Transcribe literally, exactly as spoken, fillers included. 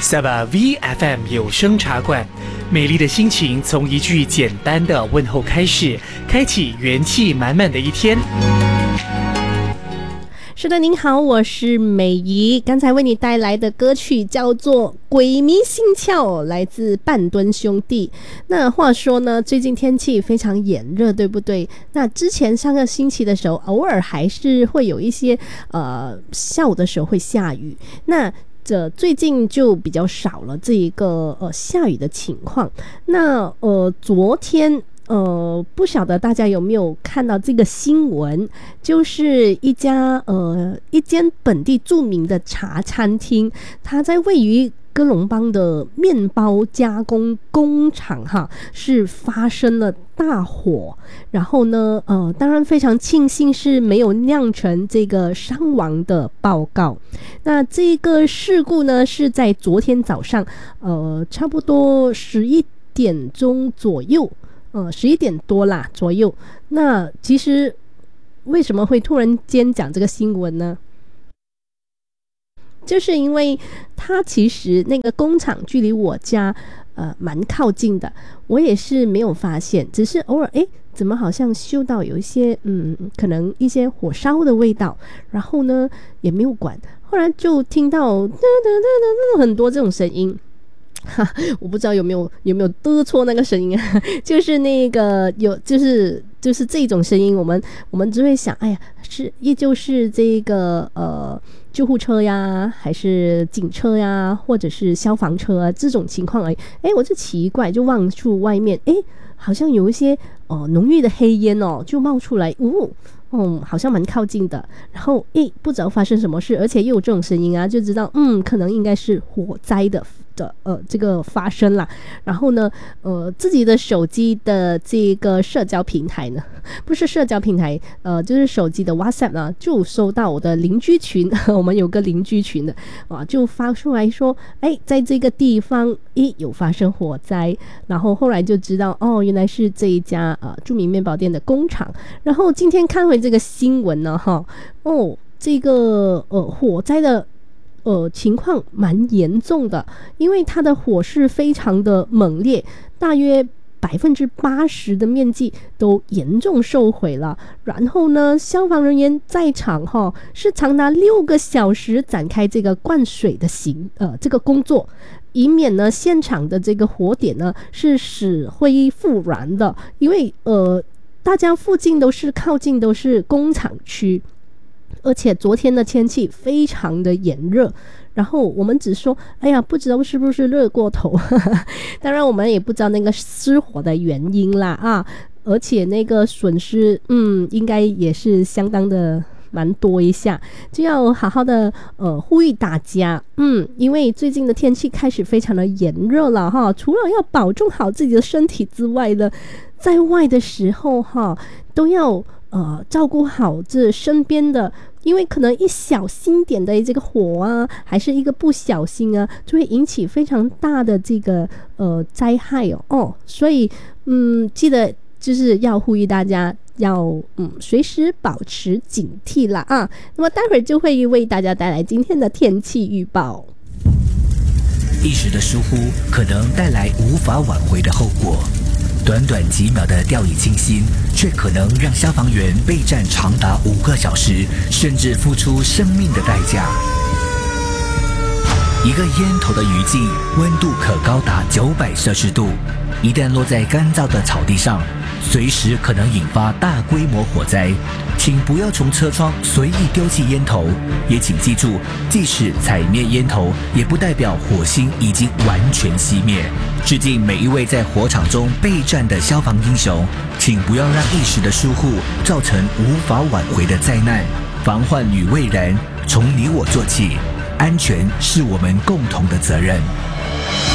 Sabah V F M 有声茶馆，美丽的心情从一句简单的问候开始，开启元气满满的一天。 是的，您好，我是美仪。刚才为你带来的歌曲叫做《鬼迷心窍》，来自半吨兄弟。那话说呢，最近天气非常炎热，对不对？那之前上个星期的时候，偶尔还是会有一些呃下午的时候会下雨。那这最近就比较少了这一个呃下雨的情况。那呃昨天。呃，不晓得大家有没有看到这个新闻，就是一家呃一间本地著名的茶餐厅，它在位于哥伦邦的面包加工工厂哈，是发生了大火。然后呢，呃，当然非常庆幸是没有酿成这个伤亡的报告。那这个事故呢，是在昨天早上，呃，差不多十一点钟左右。呃，十一点多啦左右。那其实为什么会突然间讲这个新闻呢？就是因为它其实那个工厂距离我家呃蛮靠近的，我也是没有发现，只是偶尔诶怎么好像嗅到有一些嗯可能一些火烧的味道，然后呢也没有管，后来就听到很多这种声音。哈，我不知道有没有有没有得错那个声音啊，就是那个有就是就是这种声音，我们我们只会想，哎呀，是依旧是这个呃救护车呀，还是警车呀，或者是消防车啊这种情况而已。哎，我就奇怪，就望出外面，哎，好像有一些哦浓郁的黑烟哦，就冒出来，呜、哦。嗯，好像蛮靠近的，然后诶，不知道发生什么事，而且又有这种声音啊，就知道嗯，可能应该是火灾的的呃这个发生啦。然后呢，呃，自己的手机的这个社交平台呢，不是社交平台，呃，就是手机的 WhatsApp 呢，就收到我的邻居群，我们有个邻居群的啊，就发出来说，哎，在这个地方诶有发生火灾，然后后来就知道哦，原来是这一家呃著名面包店的工厂。然后今天看回这个新闻呢，哈，哦，这个呃火灾的呃情况蛮严重的，因为它的火势非常的猛烈，大约百分之八十的面积都严重受毁了。然后呢，消防人员在场哈，是长达六个小时展开这个灌水的行呃这个工作，以免呢现场的这个火点呢是死灰复燃的，因为呃。大家附近都是靠近都是工厂区，而且昨天的天气非常的炎热，然后我们只说哎呀不知道是不是热过头当然我们也不知道那个失火的原因啦啊，而且那个损失嗯应该也是相当的蛮多一下，就要好好的呃呼吁大家，嗯，因为最近的天气开始非常的炎热了哈，除了要保重好自己的身体之外呢，在外的时候哈，都要呃照顾好这身边的，因为可能一小心点的这个火啊，还是一个不小心啊，就会引起非常大的这个呃灾害哦哦，所以嗯记得就是要呼吁大家要嗯随时保持警惕啦啊。那么待会儿就会为大家带来今天的天气预报。 一时的疏忽可能带来无法挽回的后果。短短几秒的掉以轻心，却可能让消防员备战长达五个小时，甚至付出生命的代价。一个烟头的余烬，温度可高达九百摄氏度，一旦落在干燥的草地上，随时可能引发大规模火灾。请不要从车窗随意丢弃烟头，也请记住，即使踩灭烟头，也不代表火星已经完全熄灭。致敬每一位在火场中备战的消防英雄，请不要让一时的疏忽造成无法挽回的灾难。防患于未然，从你我做起，安全是我们共同的责任。